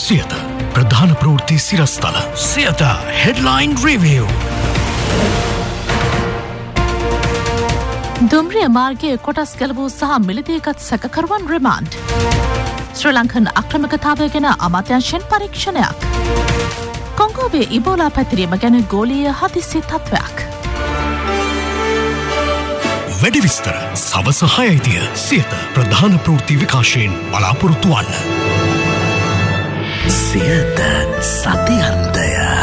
සියත ප්‍රධාන ප්‍රවෘත්ති සිරස්තල Siyatha headline review. දුම්රිය මාර්ගයේ කොටස් ගැලවූ සහ මිලදීගත් සැකකරුවන් රිමාන්ඩ්. ශ්‍රී ලංකන් අක්‍රමිකතාවය ගැන අමාත්‍යංශයෙන් පරීක්ෂණයක්. කොංගෝවේ ඉබෝලා පැතිරීම ගැන ගෝලීය හදිසි තත්ත්වයක්. වැඩි විස්තර සවස 6:00 සියත ප්‍රධාන ප්‍රවෘත්ති විකාශයෙන් බලාපොරොත්තු වන්න. සියත සතියන්තය